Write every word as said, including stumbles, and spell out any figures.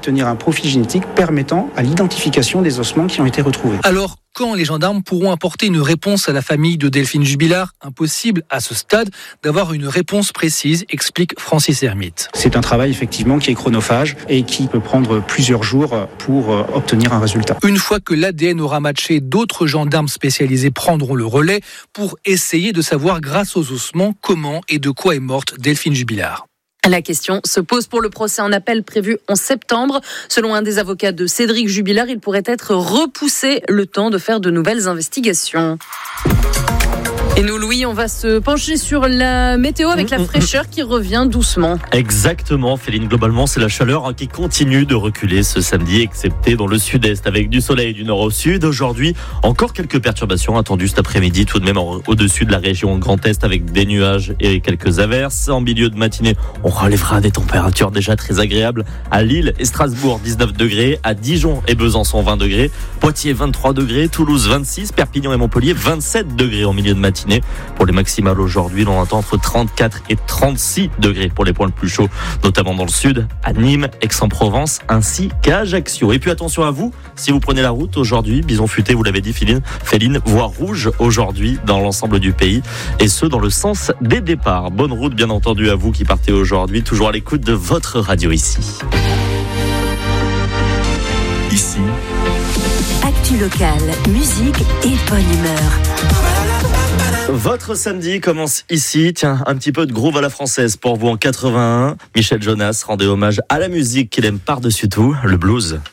obtenir un profil génétique permettant à l'identification des ossements qui ont été retrouvés. Alors, quand les gendarmes pourront apporter une réponse à la famille de Delphine Jubilard? Impossible à ce stade d'avoir une réponse précise, explique Francis Hermite. C'est un travail effectivement qui est chronophage et qui peut prendre plusieurs jours pour obtenir un résultat. Une fois que l'A D N aura matché, d'autres gendarmes spécialisés prendront le relais pour essayer de savoir grâce aux ossements comment et de quoi est morte Delphine Jubilard. La question se pose pour le procès en appel prévu en septembre. Selon un des avocats de Cédric Jubilard, il pourrait être repoussé le temps de faire de nouvelles investigations. Et nous, Louis, on va se pencher sur la météo avec la fraîcheur qui revient doucement. Exactement, Féline. Globalement, c'est la chaleur qui continue de reculer ce samedi, excepté dans le sud-est, avec du soleil du nord au sud. Aujourd'hui, encore quelques perturbations attendues cet après-midi, tout de même au-dessus de la région Grand Est, avec des nuages et quelques averses. En milieu de matinée, on relèvera des températures déjà très agréables. À Lille et Strasbourg, dix-neuf degrés. À Dijon et Besançon, vingt degrés. Poitiers, vingt-trois degrés. Toulouse, vingt-six. Perpignan et Montpellier, vingt-sept degrés en milieu de matinée. Pour les maximales aujourd'hui, l'on attend entre trente-quatre et trente-six degrés pour les points les plus chauds, notamment dans le sud, à Nîmes, Aix-en-Provence, ainsi qu'à Ajaccio. Et puis attention à vous, si vous prenez la route aujourd'hui, Bison Futé, vous l'avez dit, Féline, Féline, voie rouge aujourd'hui dans l'ensemble du pays, et ce dans le sens des départs. Bonne route bien entendu à vous qui partez aujourd'hui, toujours à l'écoute de votre radio ici. Ici, actu local, musique et bonne humeur. Votre samedi commence ici. Tiens, un petit peu de groove à la française pour vous en quatre-vingt-un. Michel Jonas rendait hommage à la musique qu'il aime par-dessus tout, le blues.